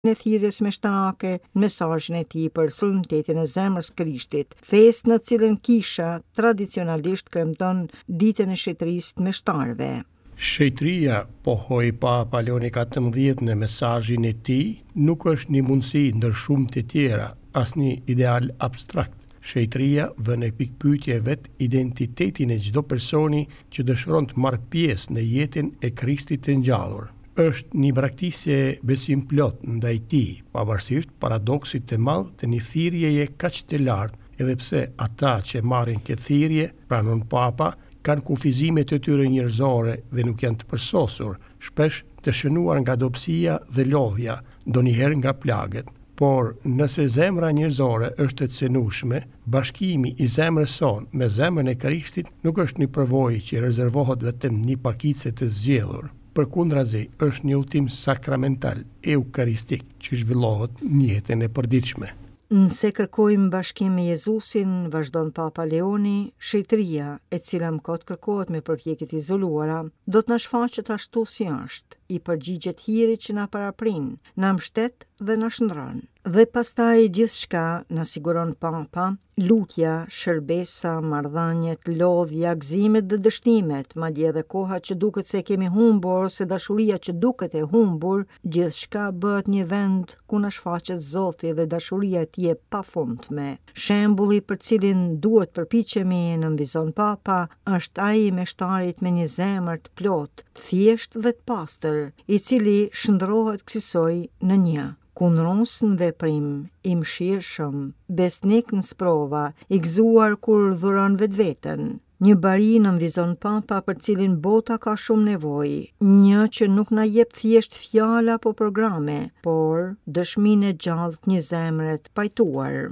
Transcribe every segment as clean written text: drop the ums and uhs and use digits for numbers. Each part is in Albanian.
e thirrjes meshtarake në mesazhin e tij për solenitetin e zemrës Krishtit, festë në cilën Kisha tradicionalisht kremton ditën e shetërisë të meshtarëve. Shetëria, pohoi Papa Leoni XIV në mesazhin e tij, nuk është një mundësi ndër shumë të tjera, as një ideal abstrakt. Shetëria vën e pikpyetje vet identitetin e çdo personi që dëshiron të marrë pjesë në jetën e Krishtit të ngjallur. Është një braktisje besim plot ndaj tij, pavarësisht paradoksit të madh të një thirrjeje kaq të lartë, edhe pse ata që marrin këtë thirrje, pranon Papa, kanë kufizime të tyre njerëzore dhe nuk janë të përsosur, shpesh të shënuar nga dobësia dhe lodhja, ndonjëherë nga plagët. Por nëse zemra njerëzore është e cenueshme, bashkimi i zemrës son me zemrën e Krishtit nuk është një përvojë që rezervohet vetëm një pakice të zgjedhur. Përkundrazi, është një udhtim sakramental, eukaristik, që zhvillohet në jetën e përditshme. Nëse kërkojmë bashkim me Jezusin, vazhdon Papa Leoni, shetëria, e cila më kot kërkohet me përpjekjet izoluara, do të na shfaqet ashtu si është, i përgjigjet hirit që na paraprin, na mbështet dhe na shndron. Dhe pastaj gjithçka, na siguron Papa, lutja, shërbesa, marrëdhëniet, lodhja, gëzimet dhe dështimet, madje edhe koha që duket se kemi humbur ose dashuria që duket e humbur, gjithçka bëhet një vend ku na shfaqet Zoti dhe dashuria e tij e pafundme. Shembulli për cilin duhet përpiqemi, nënvizon Papa, është ai i meshtarit me një zemër të plotë, të thjeshtë dhe të pastër, i cili shndrohet kësaj në një. Kunros në veprim, i mëshirshëm, besnik në sprova, i gëzuar kur dhuron vetveten. Një bari nënvizon Papa për cilin bota ka shumë nevojë, një që nuk na jep thjesht fjala apo programe, por dëshminë e gjallë të një zemre të pajtuar.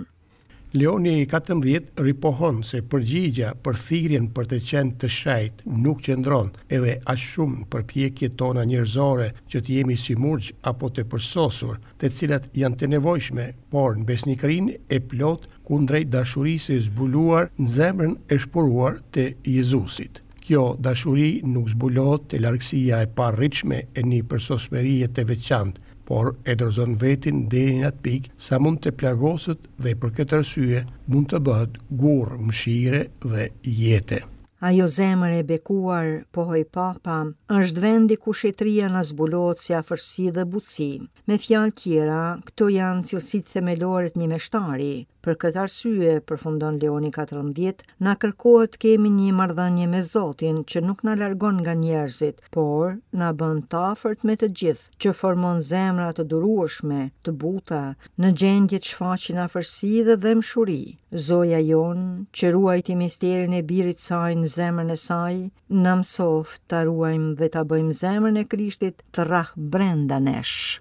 Leoni XIV ripohon se përgjigja për thirrjen për të qenë të shajt nuk qëndron edhe aq shumë për përpjekjet tona njerëzore që të jemi si murgj apo të përsosur, të cilat janë të nevojshme, por në besnikërinë e plot kundrejt dashurisë e zbuluar në zemrën e shpuruar të Jezusit. Kjo dashuri nuk zbulohet te largësia e parritshme e një përsosmërie të veçantë, por e dorëzon vetin deri në atë pikë sa mund të plagosët dhe për këtë arsye mund të bëhet gur, mëshire dhe jete. Ajo zemër e bekuar, pohoi Papa, është vendi ku shetëria na zbulohet si afërsi dhe butësi. Me fjalë tjera, këto janë cilësitë themelore të një meshtari. Për këtë arsye, përfundon Leoni XIV, na kërkohet të kemi një marrëdhënie me Zotin që nuk na largon nga njerëzit, por na bën të afërt me të gjithë, që formon zemra të durueshme, të buta, në gjendje të shfaqin afërsi dhe dëmshuri. Zoja jon, që ruajti misterin e birit saj në zemrën e saj, na mësoft ta ruajmë dhe ta bëjmë zemrën e Krishtit të rrah brenda nesh.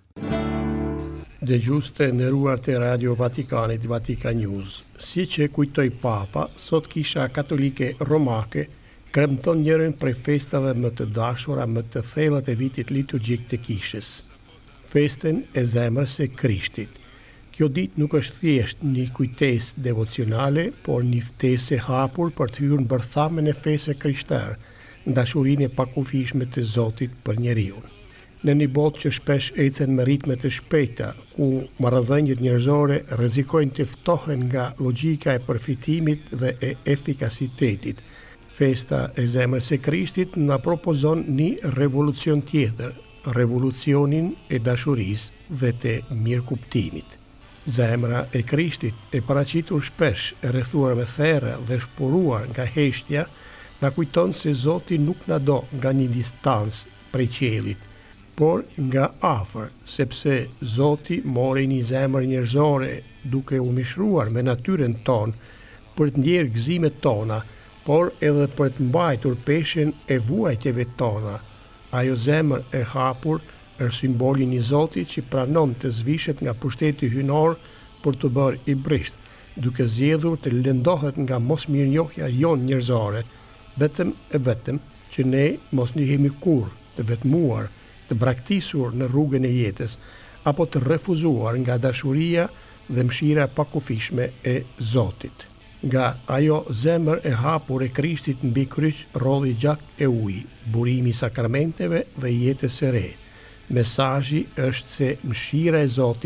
Dëgjues të nderuar të Radio Vatikanit, Vatikan News, si që kujtoi Papa, sot Kisha Katolike Romake kremton njërin prej festave më të dashura, më të thella të vitit liturgjik të Kishës, festën e zemrës së Krishtit. Kjo ditë nuk është thjesht një kujtesë devocionale, por një ftesë e hapur për të hyrë në bërthamën e fesë krishtare, në dashurinë e pakufishme të Zotit për njeriu. Në një botë që shpesh ecën me ritme të shpejta, ku marrëdhëniet njerëzore rrezikojnë të ftohen nga logjika e përfitimit dhe e efikasitetit, festa e zemrës së Krishtit na propozon një revolucion tjetër, revolucionin e dashurisë dhe të mirëkuptimit. Zemra e Krishtit, e paraqitur shpesh, e rrethuar me therrë dhe shpuruar nga heshtja, na kujton se Zoti nuk na do nga një distancë prej qiellit, por nga afër, sepse Zoti mori një zemër njerëzore duke u mishruar me natyrën tonë për të ndjerë gëzimet tona, por edhe për të mbajtur peshën e vuajtjeve tona. Ajo zemër e hapur është simboli një Zoti që pranon të zvishet nga pushteti hynor për të bërë i brisht, duke zgjedhur të lëndohet nga mosmirënjohja jonë njerëzore, vetëm e vetëm që ne mos njihemi kurrë të vetmuar, të braktisur në rrugën e jetës, apo të refuzuar nga dashuria dhe mëshira pakufishme e Zotit. Nga ajo zemër e hapur e Krishtit mbi kryq rolli gjak e ujë, burimi i sakramenteve dhe jetës së re. Mesazhi është se mëshira e Zotit